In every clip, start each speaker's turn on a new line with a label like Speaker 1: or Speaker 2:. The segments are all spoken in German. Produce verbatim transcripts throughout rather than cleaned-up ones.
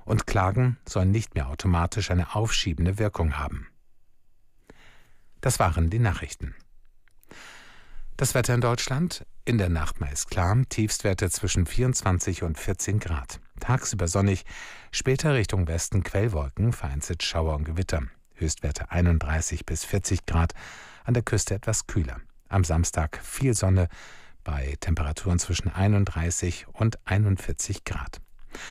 Speaker 1: Und Klagen sollen nicht mehr automatisch eine aufschiebende Wirkung haben. Das waren die Nachrichten. Das Wetter in Deutschland: In der Nacht meist klar, Tiefstwerte zwischen vierundzwanzig und vierzehn Grad. Tagsüber sonnig, später Richtung Westen Quellwolken, vereinzelt Schauer und Gewitter. Höchstwerte einunddreißig bis vierzig Grad, an der Küste etwas kühler. Am Samstag viel Sonne bei Temperaturen zwischen einunddreißig und einundvierzig Grad.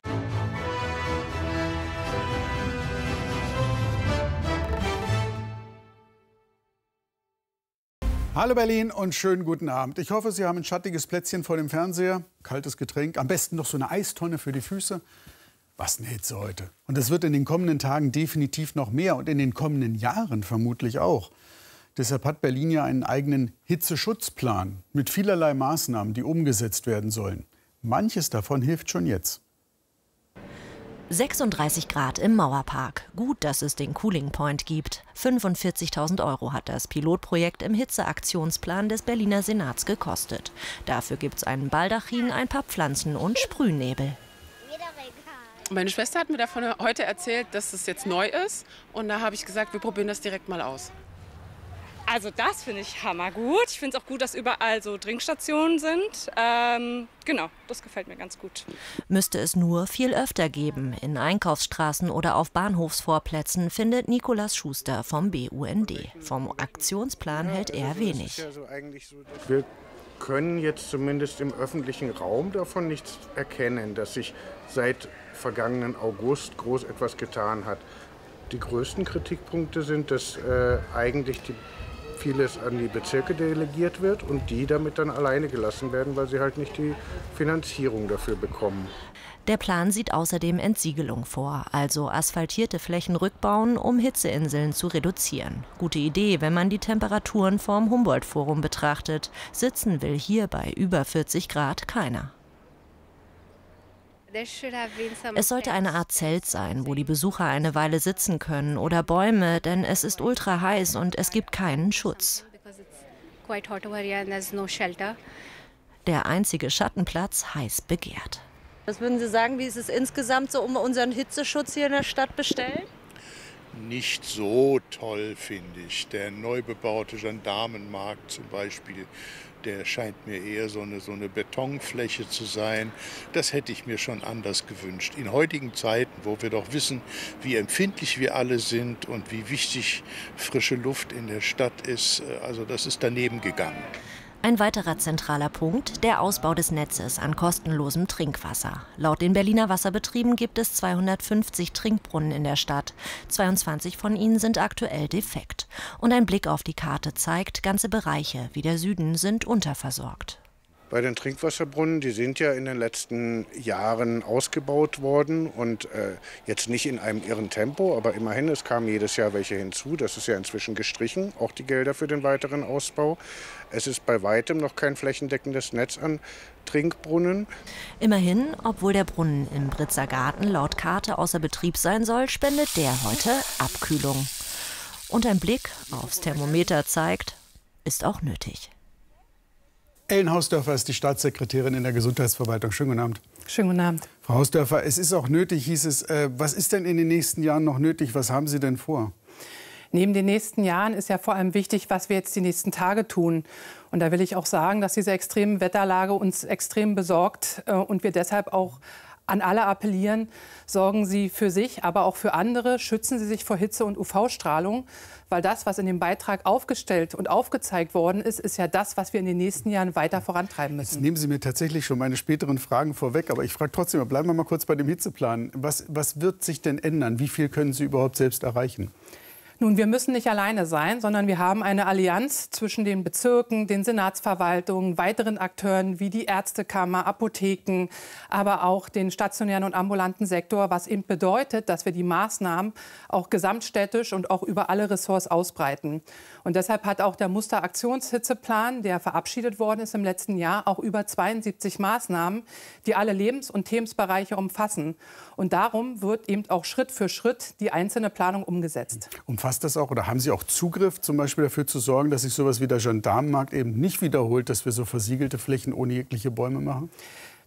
Speaker 2: Hallo Berlin und schönen guten Abend. Ich hoffe, Sie haben ein schattiges Plätzchen vor dem Fernseher, kaltes Getränk, am besten noch so eine Eistonne für die Füße. Was eine Hitze heute. Und es wird in den kommenden Tagen definitiv noch mehr und in den kommenden Jahren vermutlich auch. Deshalb hat Berlin ja einen eigenen Hitzeschutzplan mit vielerlei Maßnahmen, die umgesetzt werden sollen. Manches davon hilft schon jetzt.
Speaker 3: sechsunddreißig Grad im Mauerpark. Gut, dass es den Cooling Point gibt. fünfundvierzigtausend Euro hat das Pilotprojekt im Hitzeaktionsplan des Berliner Senats gekostet. Dafür gibt es einen Baldachin, ein paar Pflanzen und Sprühnebel.
Speaker 4: Meine Schwester hat mir davon heute erzählt, dass es jetzt neu ist. Und da habe ich gesagt, wir probieren das direkt mal aus.
Speaker 5: Also das finde ich hammergut. Ich finde es auch gut, dass überall so Trinkstationen sind. Ähm, genau, das gefällt mir ganz gut.
Speaker 3: Müsste es nur viel öfter geben. In Einkaufsstraßen oder auf Bahnhofsvorplätzen, findet Nikolaus Schuster vom B U N D. Vom Aktionsplan hält er wenig.
Speaker 6: Wir können jetzt zumindest im öffentlichen Raum davon nichts erkennen, dass sich seit vergangenen August groß etwas getan hat. Die größten Kritikpunkte sind, dass äh, eigentlich die vieles an die Bezirke delegiert wird und die damit dann alleine gelassen werden, weil sie halt nicht die Finanzierung dafür bekommen.
Speaker 3: Der Plan sieht außerdem Entsiegelung vor, also asphaltierte Flächen rückbauen, um Hitzeinseln zu reduzieren. Gute Idee, wenn man die Temperaturen vorm Humboldt-Forum betrachtet. Sitzen will hier bei über vierzig Grad keiner. Es sollte eine Art Zelt sein, wo die Besucher eine Weile sitzen können, oder Bäume, denn es ist ultra heiß und es gibt keinen Schutz. Der einzige Schattenplatz heiß begehrt.
Speaker 7: Was würden Sie sagen, wie ist es insgesamt so um unseren Hitzeschutz hier in der Stadt bestellt?
Speaker 8: Nicht so toll, finde ich. Der neu bebaute Gendarmenmarkt zum Beispiel, der scheint mir eher so eine, so eine Betonfläche zu sein. Das hätte ich mir schon anders gewünscht. In heutigen Zeiten, wo wir doch wissen, wie empfindlich wir alle sind und wie wichtig frische Luft in der Stadt ist, also das ist daneben gegangen.
Speaker 3: Ein weiterer zentraler Punkt, der Ausbau des Netzes an kostenlosem Trinkwasser. Laut den Berliner Wasserbetrieben gibt es zweihundertfünfzig Trinkbrunnen in der Stadt. zweiundzwanzig von ihnen sind aktuell defekt. Und ein Blick auf die Karte zeigt, ganze Bereiche wie der Süden sind unterversorgt.
Speaker 6: Bei den Trinkwasserbrunnen, die sind ja in den letzten Jahren ausgebaut worden und äh, jetzt nicht in einem irren Tempo, aber immerhin, es kamen jedes Jahr welche hinzu. Das ist ja inzwischen gestrichen, auch die Gelder für den weiteren Ausbau. Es ist bei weitem noch kein flächendeckendes Netz an Trinkbrunnen.
Speaker 3: Immerhin, obwohl der Brunnen im Britzer Garten laut Karte außer Betrieb sein soll, spendet der heute Abkühlung. Und ein Blick aufs Thermometer zeigt, ist auch nötig.
Speaker 2: Ellen Hausdörfer ist die Staatssekretärin in der Gesundheitsverwaltung. Schönen guten Abend.
Speaker 9: Schönen guten Abend.
Speaker 2: Frau Hausdörfer, es ist auch nötig, hieß es. Äh, was ist denn in den nächsten Jahren noch nötig? Was haben Sie denn vor?
Speaker 9: Neben den nächsten Jahren ist ja vor allem wichtig, was wir jetzt die nächsten Tage tun. Und da will ich auch sagen, dass diese extreme Wetterlage uns extrem besorgt äh, und wir deshalb auch an alle appellieren, sorgen Sie für sich, aber auch für andere, schützen Sie sich vor Hitze und U V-Strahlung, weil das, was in dem Beitrag aufgestellt und aufgezeigt worden ist, ist ja das, was wir in den nächsten Jahren weiter vorantreiben müssen.
Speaker 2: Jetzt nehmen Sie mir tatsächlich schon meine späteren Fragen vorweg, aber ich frage trotzdem, bleiben wir mal kurz bei dem Hitzeplan. Was, was wird sich denn ändern? Wie viel können Sie überhaupt selbst erreichen?
Speaker 9: Nun, wir müssen nicht alleine sein, sondern wir haben eine Allianz zwischen den Bezirken, den Senatsverwaltungen, weiteren Akteuren wie die Ärztekammer, Apotheken, aber auch den stationären und ambulanten Sektor, was eben bedeutet, dass wir die Maßnahmen auch gesamtstädtisch und auch über alle Ressorts ausbreiten. Und deshalb hat auch der Musteraktionshitzeplan, der verabschiedet worden ist im letzten Jahr, auch über zweiundsiebzig Maßnahmen, die alle Lebens- und Themenbereiche umfassen. Und darum wird eben auch Schritt für Schritt die einzelne Planung umgesetzt.
Speaker 2: Umfasst das auch oder haben Sie auch Zugriff, zum Beispiel dafür zu sorgen, dass sich sowas wie der Gendarmenmarkt eben nicht wiederholt, dass wir so versiegelte Flächen ohne jegliche Bäume machen?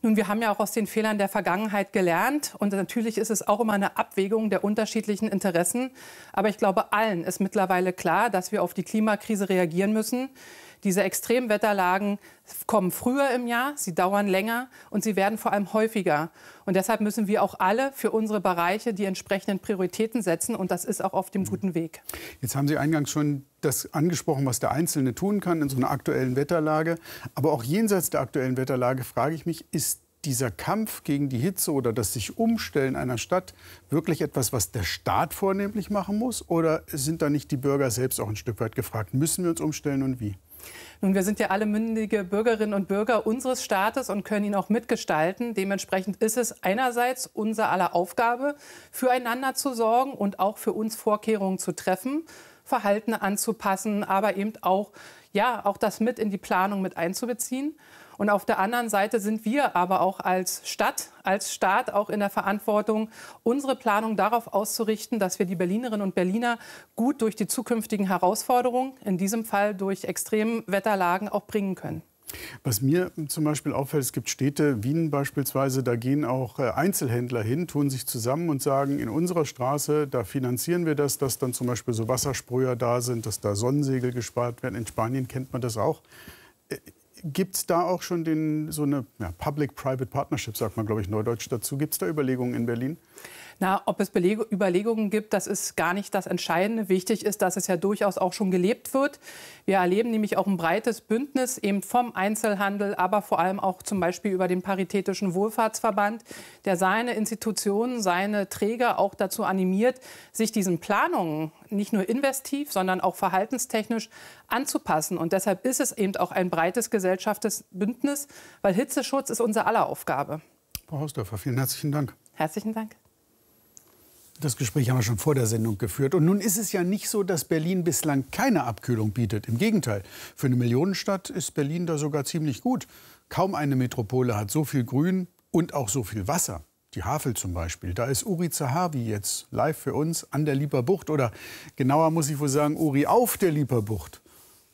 Speaker 9: Nun, wir haben ja auch aus den Fehlern der Vergangenheit gelernt. Und natürlich ist es auch immer eine Abwägung der unterschiedlichen Interessen. Aber ich glaube, allen ist mittlerweile klar, dass wir auf die Klimakrise reagieren müssen. Diese Extremwetterlagen kommen früher im Jahr, sie dauern länger und sie werden vor allem häufiger. Und deshalb müssen wir auch alle für unsere Bereiche die entsprechenden Prioritäten setzen. Und das ist auch auf dem guten Weg.
Speaker 2: Jetzt haben Sie eingangs schon das angesprochen, was der Einzelne tun kann in so einer aktuellen Wetterlage. Aber auch jenseits der aktuellen Wetterlage frage ich mich, ist dieser Kampf gegen die Hitze oder das sich Umstellen einer Stadt wirklich etwas, was der Staat vornehmlich machen muss? Oder sind da nicht die Bürger selbst auch ein Stück weit gefragt? Müssen wir uns umstellen und wie?
Speaker 9: Nun, wir sind ja alle mündige Bürgerinnen und Bürger unseres Staates und können ihn auch mitgestalten. Dementsprechend ist es einerseits unser aller Aufgabe, füreinander zu sorgen und auch für uns Vorkehrungen zu treffen, Verhalten anzupassen, aber eben auch, ja, auch das mit in die Planung mit einzubeziehen. Und auf der anderen Seite sind wir aber auch als Stadt, als Staat auch in der Verantwortung, unsere Planung darauf auszurichten, dass wir die Berlinerinnen und Berliner gut durch die zukünftigen Herausforderungen, in diesem Fall durch Extremwetterlagen, auch bringen können.
Speaker 2: Was mir zum Beispiel auffällt, es gibt Städte, Wien beispielsweise, da gehen auch Einzelhändler hin, tun sich zusammen und sagen, in unserer Straße, da finanzieren wir das, dass dann zum Beispiel so Wassersprüher da sind, dass da Sonnensegel gespart werden. In Spanien kennt man das auch. Gibt es da auch schon den, so eine ja, Public-Private Partnership, sagt man, glaube ich, neudeutsch dazu? Gibt es da Überlegungen in Berlin?
Speaker 9: Na, ob es Belege, Überlegungen gibt, das ist gar nicht das Entscheidende. Wichtig ist, dass es ja durchaus auch schon gelebt wird. Wir erleben nämlich auch ein breites Bündnis eben vom Einzelhandel, aber vor allem auch zum Beispiel über den Paritätischen Wohlfahrtsverband, der seine Institutionen, seine Träger auch dazu animiert, sich diesen Planungen nicht nur investiv, sondern auch verhaltenstechnisch anzupassen. Und deshalb ist es eben auch ein breites gesellschaftliches Bündnis, weil Hitzeschutz ist unser aller Aufgabe.
Speaker 2: Frau Hausdörfer, vielen herzlichen Dank.
Speaker 9: Herzlichen Dank.
Speaker 2: Das Gespräch haben wir schon vor der Sendung geführt. Und nun ist es ja nicht so, dass Berlin bislang keine Abkühlung bietet. Im Gegenteil, für eine Millionenstadt ist Berlin da sogar ziemlich gut. Kaum eine Metropole hat so viel Grün und auch so viel Wasser. Die Havel zum Beispiel. Da ist Uri Zahavi jetzt live für uns an der Liperbucht. Oder genauer muss ich wohl sagen, Uri auf der Liperbucht.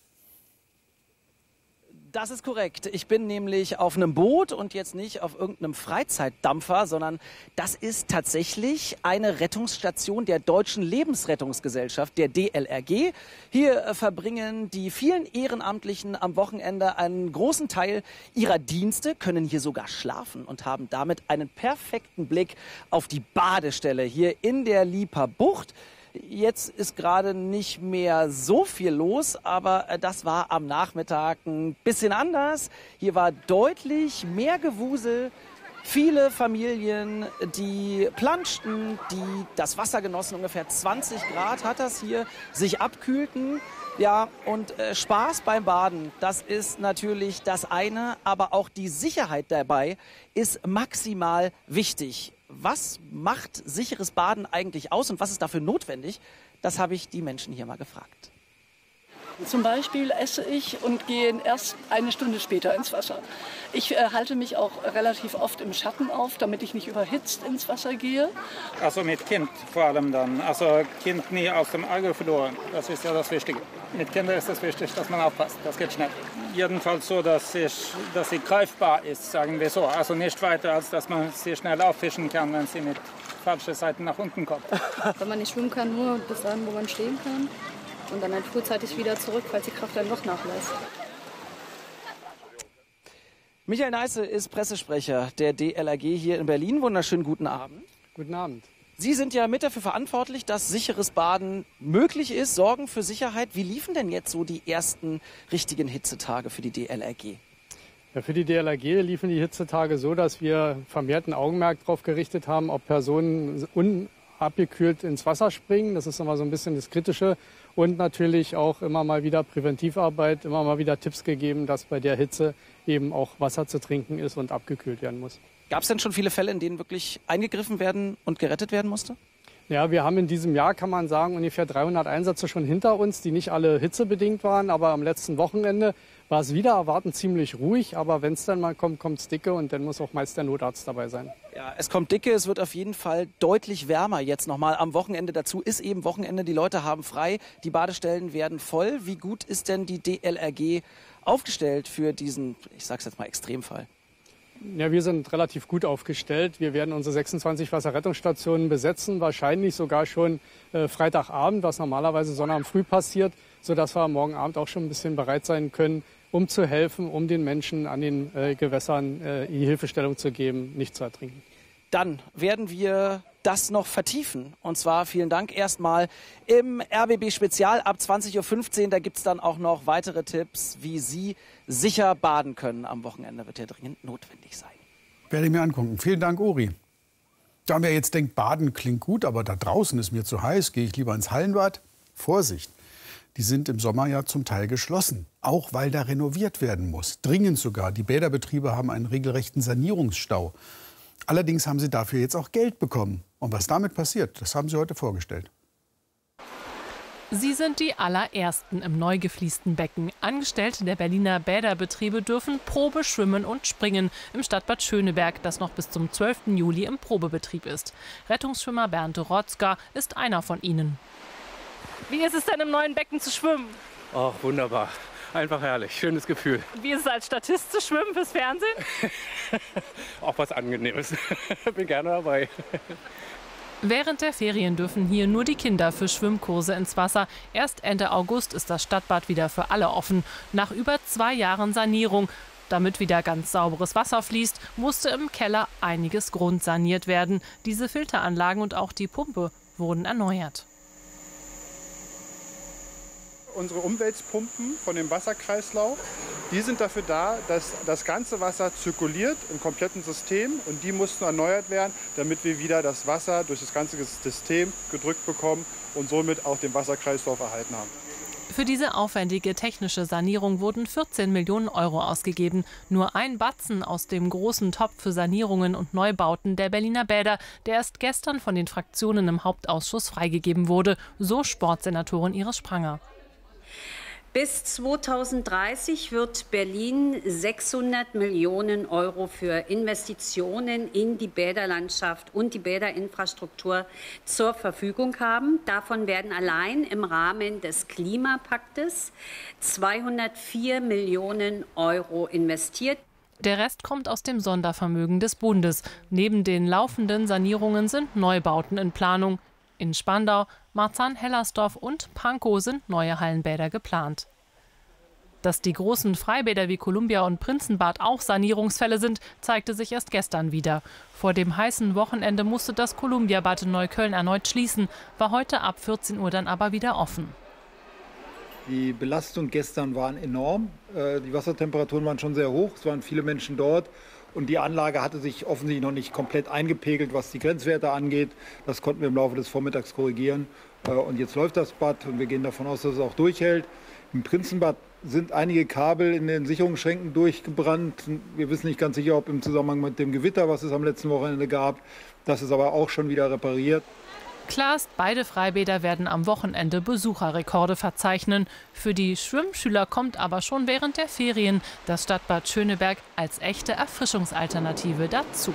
Speaker 10: Das ist korrekt. Ich bin nämlich auf einem Boot und jetzt nicht auf irgendeinem Freizeitdampfer, sondern das ist tatsächlich eine Rettungsstation der Deutschen Lebensrettungsgesellschaft, der D L R G. Hier äh, verbringen die vielen Ehrenamtlichen am Wochenende einen großen Teil ihrer Dienste, können hier sogar schlafen und haben damit einen perfekten Blick auf die Badestelle hier in der Liperbucht. Jetzt ist gerade nicht mehr so viel los, aber das war am Nachmittag ein bisschen anders. Hier war deutlich mehr Gewusel. Viele Familien, die planschten, die das Wasser genossen, ungefähr zwanzig Grad hat das hier, sich abkühlten. Ja, und äh, Spaß beim Baden, das ist natürlich das eine, aber auch die Sicherheit dabei ist maximal wichtig. Was macht sicheres Baden eigentlich aus und was ist dafür notwendig? Das habe ich die Menschen hier mal gefragt.
Speaker 11: Zum Beispiel esse ich und gehe erst eine Stunde später ins Wasser. Ich äh, halte mich auch relativ oft im Schatten auf, damit ich nicht überhitzt ins Wasser gehe.
Speaker 12: Also mit Kind vor allem dann. Also Kind nie aus dem Auge verloren. Das ist ja das Wichtige. Mit Kindern ist es wichtig, dass man aufpasst. Das geht schnell. Jedenfalls so, dass, ich, dass sie greifbar ist, sagen wir so. Also nicht weiter, als dass man sie schnell auffischen kann, wenn sie mit falschen Seiten nach unten kommt.
Speaker 13: Wenn man nicht schwimmen kann, nur bis dahin, wo man stehen kann. Und dann halt frühzeitig wieder zurück, falls die Kraft dann noch nachlässt.
Speaker 10: Michael Neiße ist Pressesprecher der D L R G hier in Berlin. Wunderschönen guten Abend.
Speaker 14: Guten Abend.
Speaker 10: Sie sind ja mit dafür verantwortlich, dass sicheres Baden möglich ist, sorgen für Sicherheit. Wie liefen denn jetzt so die ersten richtigen Hitzetage für die D L R G?
Speaker 14: Ja, für die D L R G liefen die Hitzetage so, dass wir vermehrten Augenmerk darauf gerichtet haben, ob Personen unabgekühlt ins Wasser springen. Das ist immer so ein bisschen das Kritische. Und natürlich auch immer mal wieder Präventivarbeit, immer mal wieder Tipps gegeben, dass bei der Hitze eben auch Wasser zu trinken ist und abgekühlt werden muss.
Speaker 10: Gab es denn schon viele Fälle, in denen wirklich eingegriffen werden und gerettet werden musste?
Speaker 14: Ja, wir haben in diesem Jahr, kann man sagen, ungefähr dreihundert Einsätze schon hinter uns, die nicht alle hitzebedingt waren. Aber am letzten Wochenende war es wieder erwarten ziemlich ruhig. Aber wenn es dann mal kommt, kommt es dicke und dann muss auch meist der Notarzt dabei sein.
Speaker 10: Ja, es kommt dicke, es wird auf jeden Fall deutlich wärmer jetzt nochmal am Wochenende. Dazu ist eben Wochenende, die Leute haben frei, die Badestellen werden voll. Wie gut ist denn die D L R G aufgestellt für diesen, ich sag's jetzt mal, Extremfall?
Speaker 14: Ja, wir sind relativ gut aufgestellt. Wir werden unsere sechsundzwanzig Wasserrettungsstationen besetzen, wahrscheinlich sogar schon äh, Freitagabend, was normalerweise Sonnabend früh passiert, sodass wir morgen Abend auch schon ein bisschen bereit sein können, um zu helfen, um den Menschen an den äh, Gewässern äh, die Hilfestellung zu geben, nicht zu ertrinken.
Speaker 10: Dann werden wir das noch vertiefen. Und zwar vielen Dank erstmal im R B B-Spezial ab zwanzig Uhr fünfzehn. Da gibt es dann auch noch weitere Tipps, wie Sie sicher baden können. Am Wochenende wird ja dringend notwendig sein.
Speaker 2: Werde ich mir angucken. Vielen Dank, Uri. Da wer jetzt denkt, Baden klingt gut, aber da draußen ist mir zu heiß, gehe ich lieber ins Hallenbad. Vorsicht, die sind im Sommer ja zum Teil geschlossen. Auch weil da renoviert werden muss. Dringend sogar. Die Bäderbetriebe haben einen regelrechten Sanierungsstau. Allerdings haben sie dafür jetzt auch Geld bekommen. Und was damit passiert, das haben sie heute vorgestellt.
Speaker 15: Sie sind die allerersten im neu gefliesten Becken. Angestellte der Berliner Bäderbetriebe dürfen Probe schwimmen und springen im Stadtbad Schöneberg, das noch bis zum zwölften Juli im Probebetrieb ist. Rettungsschwimmer Bernd Rotzka ist einer von ihnen.
Speaker 16: Wie ist es denn im neuen Becken zu schwimmen?
Speaker 17: Ach, wunderbar. Einfach herrlich. Schönes Gefühl.
Speaker 16: Wie ist es als Statist zu schwimmen fürs Fernsehen?
Speaker 17: Auch was Angenehmes. Bin gerne dabei.
Speaker 15: Während der Ferien dürfen hier nur die Kinder für Schwimmkurse ins Wasser. Erst Ende August ist das Stadtbad wieder für alle offen. Nach über zwei Jahren Sanierung. Damit wieder ganz sauberes Wasser fließt, musste im Keller einiges grundsaniert werden. Diese Filteranlagen und auch die Pumpe wurden erneuert.
Speaker 18: Unsere Umweltpumpen von dem Wasserkreislauf, die sind dafür da, dass das ganze Wasser zirkuliert im kompletten System und die mussten erneuert werden, damit wir wieder das Wasser durch das ganze System gedrückt bekommen und somit auch den Wasserkreislauf erhalten haben.
Speaker 15: Für diese aufwendige technische Sanierung wurden vierzehn Millionen Euro ausgegeben. Nur ein Batzen aus dem großen Topf für Sanierungen und Neubauten der Berliner Bäder, der erst gestern von den Fraktionen im Hauptausschuss freigegeben wurde, so Sportsenatorin Iris Spranger.
Speaker 19: Bis zweitausenddreißig wird Berlin sechshundert Millionen Euro für Investitionen in die Bäderlandschaft und die Bäderinfrastruktur zur Verfügung haben. Davon werden allein im Rahmen des Klimapaktes zweihundertvier Millionen Euro investiert.
Speaker 15: Der Rest kommt aus dem Sondervermögen des Bundes. Neben den laufenden Sanierungen sind Neubauten in Planung. In Spandau, Marzahn-Hellersdorf und Pankow sind neue Hallenbäder geplant. Dass die großen Freibäder wie Columbia und Prinzenbad auch Sanierungsfälle sind, zeigte sich erst gestern wieder. Vor dem heißen Wochenende musste das Columbia-Bad in Neukölln erneut schließen, war heute ab vierzehn Uhr dann aber wieder offen.
Speaker 20: Die Belastung gestern waren enorm. Die Wassertemperaturen waren schon sehr hoch. Es waren viele Menschen dort. Und die Anlage hatte sich offensichtlich noch nicht komplett eingepegelt, was die Grenzwerte angeht. Das konnten wir im Laufe des Vormittags korrigieren. Und jetzt läuft das Bad und wir gehen davon aus, dass es auch durchhält. Im Prinzenbad sind einige Kabel in den Sicherungsschränken durchgebrannt. Wir wissen nicht ganz sicher, ob im Zusammenhang mit dem Gewitter, was es am letzten Wochenende gab. Das ist aber auch schon wieder repariert.
Speaker 15: Klar ist, beide Freibäder werden am Wochenende Besucherrekorde verzeichnen. Für die Schwimmschüler kommt aber schon während der Ferien das Stadtbad Schöneberg als echte Erfrischungsalternative dazu.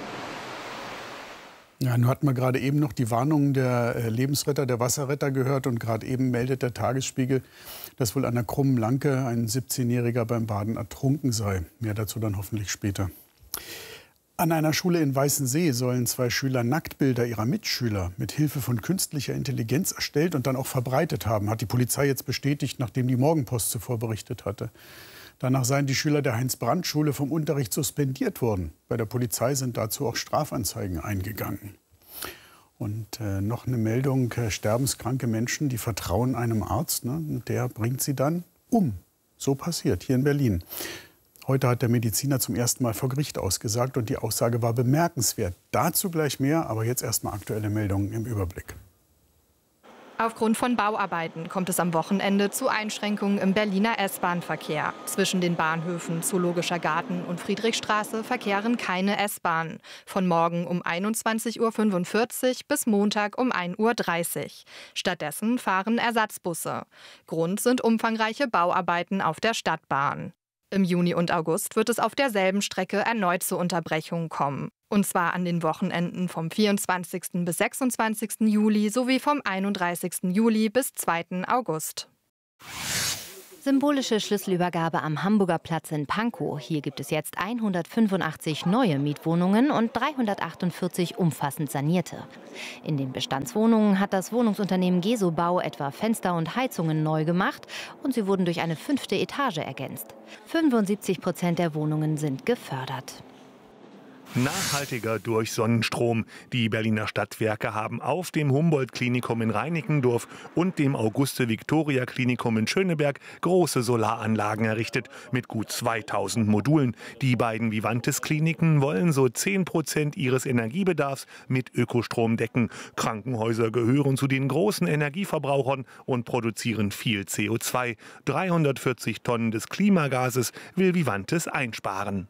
Speaker 2: Ja, nun hatten wir gerade eben noch die Warnungen der Lebensretter, der Wasserretter gehört. Und gerade eben meldet der Tagesspiegel, dass wohl an der Krummen Lanke ein siebzehnjähriger beim Baden ertrunken sei. Mehr dazu dann hoffentlich später. An einer Schule in Weißensee sollen zwei Schüler Nacktbilder ihrer Mitschüler mit Hilfe von künstlicher Intelligenz erstellt und dann auch verbreitet haben, hat die Polizei jetzt bestätigt, nachdem die Morgenpost zuvor berichtet hatte. Danach seien die Schüler der Heinz-Brandt-Schule vom Unterricht suspendiert worden. Bei der Polizei sind dazu auch Strafanzeigen eingegangen. Und äh, noch eine Meldung, äh, sterbenskranke Menschen, die vertrauen einem Arzt, ne, und der bringt sie dann um. So passiert hier in Berlin. Heute hat der Mediziner zum ersten Mal vor Gericht ausgesagt und die Aussage war bemerkenswert. Dazu gleich mehr, aber jetzt erstmal aktuelle Meldungen im Überblick.
Speaker 21: Aufgrund von Bauarbeiten kommt es am Wochenende zu Einschränkungen im Berliner S-Bahn-Verkehr. Zwischen den Bahnhöfen Zoologischer Garten und Friedrichstraße verkehren keine S-Bahnen. Von morgen um einundzwanzig Uhr fünfundvierzig bis Montag um ein Uhr dreißig. Stattdessen fahren Ersatzbusse. Grund sind umfangreiche Bauarbeiten auf der Stadtbahn. Im Juni und August wird es auf derselben Strecke erneut zu Unterbrechungen kommen. Und zwar an den Wochenenden vom vierundzwanzigsten bis sechsundzwanzigsten Juli sowie vom einunddreißigsten Juli bis zweiten August. Symbolische Schlüsselübergabe am Hamburger Platz in Pankow. Hier gibt es jetzt hundertfünfundachtzig neue Mietwohnungen und dreihundertachtundvierzig umfassend sanierte. In den Bestandswohnungen hat das Wohnungsunternehmen Gesobau etwa Fenster und Heizungen neu gemacht und sie wurden durch eine fünfte Etage ergänzt. fünfundsiebzig Prozent der Wohnungen sind gefördert.
Speaker 1: Nachhaltiger durch Sonnenstrom. Die Berliner Stadtwerke haben auf dem Humboldt-Klinikum in Reinickendorf und dem Auguste-Victoria-Klinikum in Schöneberg große Solaranlagen errichtet mit gut zweitausend Modulen. Die beiden Vivantes-Kliniken wollen so zehn Prozent ihres Energiebedarfs mit Ökostrom decken. Krankenhäuser gehören zu den großen Energieverbrauchern und produzieren viel C O zwei. dreihundertvierzig Tonnen des Klimagases will Vivantes einsparen.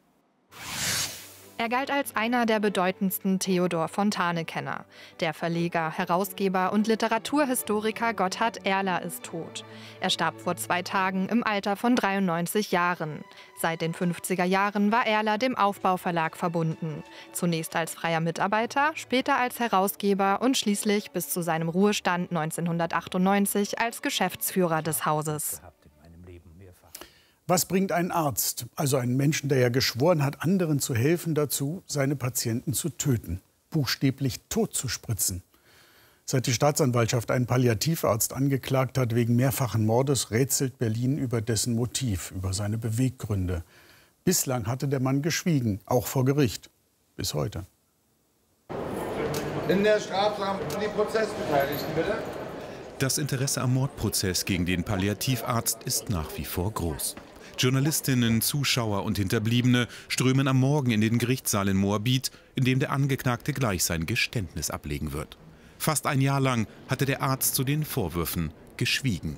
Speaker 21: Er galt als einer der bedeutendsten Theodor Fontane-Kenner. Der Verleger, Herausgeber und Literaturhistoriker Gotthard Ehrler ist tot. Er starb vor zwei Tagen im Alter von dreiundneunzig Jahren. Seit den fünfziger Jahren war Ehrler dem Aufbau-Verlag verbunden. Zunächst als freier Mitarbeiter, später als Herausgeber und schließlich bis zu seinem Ruhestand neunzehnhundertachtundneunzig als Geschäftsführer des Hauses.
Speaker 2: Was bringt ein Arzt, also einen Menschen, der ja geschworen hat, anderen zu helfen, dazu, seine Patienten zu töten, buchstäblich tot zu spritzen? Seit die Staatsanwaltschaft einen Palliativarzt angeklagt hat wegen mehrfachen Mordes, rätselt Berlin über dessen Motiv, über seine Beweggründe. Bislang hatte der Mann geschwiegen, auch vor Gericht. Bis heute.
Speaker 22: In der Strafsache die Prozessbeteiligten, bitte.
Speaker 23: Das Interesse am Mordprozess gegen den Palliativarzt ist nach wie vor groß. Journalistinnen, Zuschauer und Hinterbliebene strömen am Morgen in den Gerichtssaal in Moabit, in dem der Angeklagte gleich sein Geständnis ablegen wird. Fast ein Jahr lang hatte der Arzt zu den Vorwürfen geschwiegen.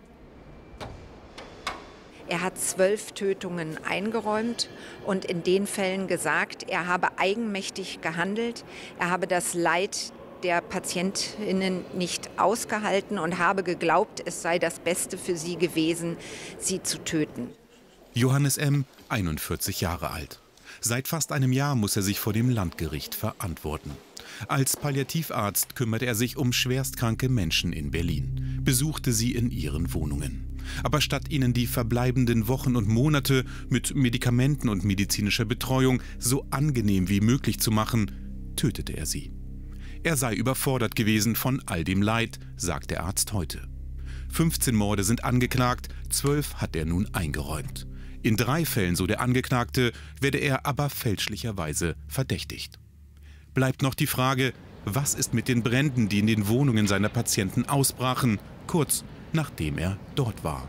Speaker 24: Er hat zwölf Tötungen eingeräumt und in den Fällen gesagt, er habe eigenmächtig gehandelt, er habe das Leid der PatientInnen nicht ausgehalten und habe geglaubt, es sei das Beste für sie gewesen, sie zu töten.
Speaker 23: Johannes M., einundvierzig Jahre alt. Seit fast einem Jahr muss er sich vor dem Landgericht verantworten. Als Palliativarzt kümmert er sich um schwerstkranke Menschen in Berlin, besuchte sie in ihren Wohnungen. Aber statt ihnen die verbleibenden Wochen und Monate mit Medikamenten und medizinischer Betreuung so angenehm wie möglich zu machen, tötete er sie. Er sei überfordert gewesen von all dem Leid, sagt der Arzt heute. fünfzehn Morde sind angeklagt, zwölf hat er nun eingeräumt. In drei Fällen, so der Angeklagte, werde er aber fälschlicherweise verdächtigt. Bleibt noch die Frage, was ist mit den Bränden, die in den Wohnungen seiner Patienten ausbrachen, kurz nachdem er dort war.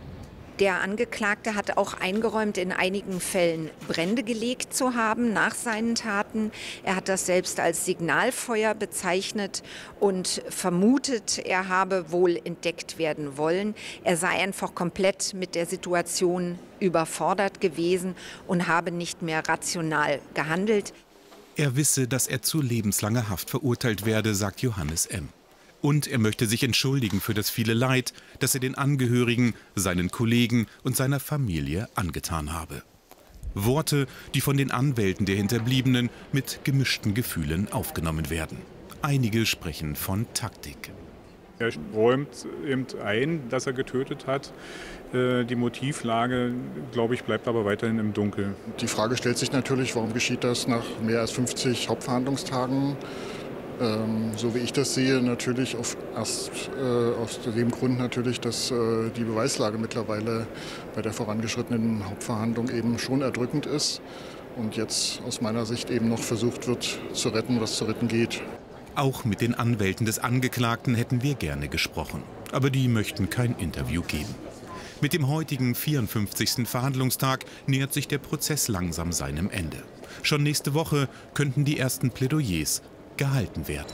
Speaker 24: Der Angeklagte hat auch eingeräumt, in einigen Fällen Brände gelegt zu haben nach seinen Taten. Er hat das selbst als Signalfeuer bezeichnet und vermutet, er habe wohl entdeckt werden wollen. Er sei einfach komplett mit der Situation überfordert gewesen und habe nicht mehr rational gehandelt.
Speaker 23: Er wisse, dass er zu lebenslanger Haft verurteilt werde, sagt Johannes M. Und er möchte sich entschuldigen für das viele Leid, das er den Angehörigen, seinen Kollegen und seiner Familie angetan habe. Worte, die von den Anwälten der Hinterbliebenen mit gemischten Gefühlen aufgenommen werden. Einige sprechen von Taktik.
Speaker 25: Er räumt eben ein, dass er getötet hat. Die Motivlage, glaube ich, bleibt aber weiterhin im Dunkeln.
Speaker 26: Die Frage stellt sich natürlich, warum geschieht das nach mehr als fünfzig Hauptverhandlungstagen? Ähm, so wie ich das sehe, natürlich auf, erst äh, aus dem Grund natürlich, dass äh, die Beweislage mittlerweile bei der vorangeschrittenen Hauptverhandlung eben schon erdrückend ist und jetzt aus meiner Sicht eben noch versucht wird zu retten, was zu retten geht.
Speaker 23: Auch mit den Anwälten des Angeklagten hätten wir gerne gesprochen, aber die möchten kein Interview geben. Mit dem heutigen vierundfünfzigsten Verhandlungstag nähert sich der Prozess langsam seinem Ende. Schon nächste Woche könnten die ersten Plädoyers gehalten werden.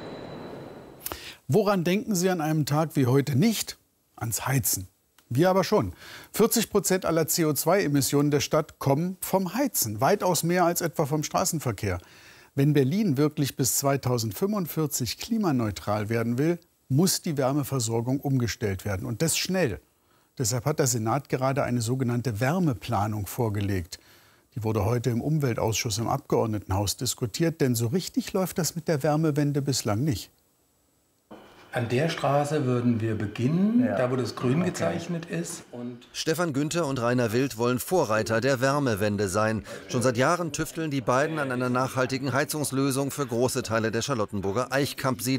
Speaker 2: Woran denken Sie an einem Tag wie heute nicht? Ans Heizen. Wir aber schon. vierzig Prozent aller C O zwei Emissionen der Stadt kommen vom Heizen. Weitaus mehr als etwa vom Straßenverkehr. Wenn Berlin wirklich bis zweitausendfünfundvierzig klimaneutral werden will, muss die Wärmeversorgung umgestellt werden. Und das schnell. Deshalb hat der Senat gerade eine sogenannte Wärmeplanung vorgelegt. Die wurde heute im Umweltausschuss im Abgeordnetenhaus diskutiert. Denn so richtig läuft das mit der Wärmewende bislang nicht.
Speaker 3: An der Straße würden wir beginnen, ja. da wo das grün okay. gezeichnet ist.
Speaker 4: Und Stefan Günther und Rainer Wild wollen Vorreiter der Wärmewende sein. Schon seit Jahren tüfteln die beiden an einer nachhaltigen Heizungslösung für große Teile der Charlottenburger Eichkamp-Siedlung.